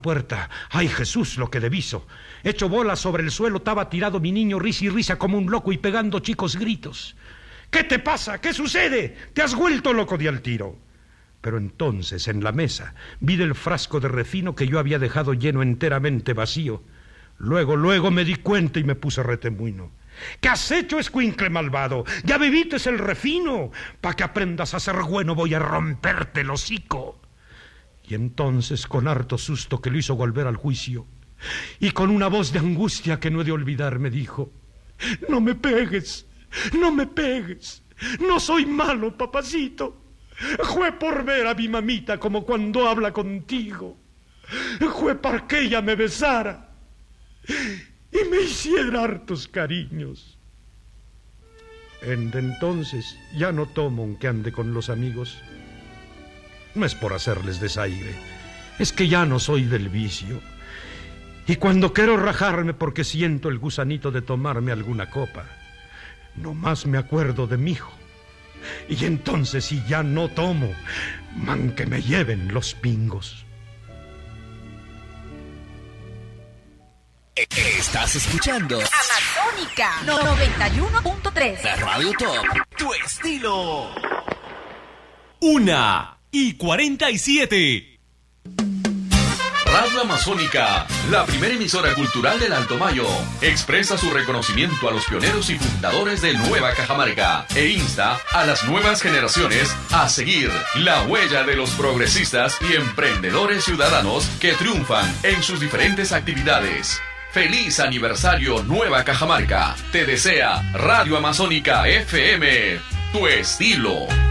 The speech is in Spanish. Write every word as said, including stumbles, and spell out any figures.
puerta. ¡Ay, Jesús, lo que deviso! Hecho bola sobre el suelo, estaba tirado mi niño, risa y risa como un loco y pegando chicos gritos. ¿Qué te pasa? ¿Qué sucede? ¿Te has vuelto loco de al tiro? Pero entonces, en la mesa, vi del frasco de refino que yo había dejado lleno enteramente vacío. Luego, luego me di cuenta y me puse retemuino. ¿Qué has hecho, escuincle malvado? ¿Ya bebites el refino? Pa' que aprendas a ser bueno voy a romperte el hocico. Y entonces, con harto susto que lo hizo volver al juicio, y con una voz de angustia que no he de olvidar, me dijo: no me pegues, no me pegues, no soy malo, papacito. Jue por ver a mi mamita como cuando habla contigo. Jue para que ella me besara y me hiciera hartos cariños. En entonces ya no tomo aunque ande con los amigos. No es por hacerles desaire, es que ya no soy del vicio. Y cuando quiero rajarme porque siento el gusanito de tomarme alguna copa, nomás me acuerdo de mi hijo. Y entonces si ya no tomo, man que me lleven los pingos. Estás escuchando Amazónica noventa y uno punto tres. La Radio Top, tu estilo. Una y cuarenta y siete. Radio Amazónica, la primera emisora cultural del Alto Mayo, expresa su reconocimiento a los pioneros y fundadores de Nueva Cajamarca e insta a las nuevas generaciones a seguir la huella de los progresistas y emprendedores ciudadanos que triunfan en sus diferentes actividades. ¡Feliz aniversario Nueva Cajamarca! Te desea Radio Amazónica F M, tu estilo.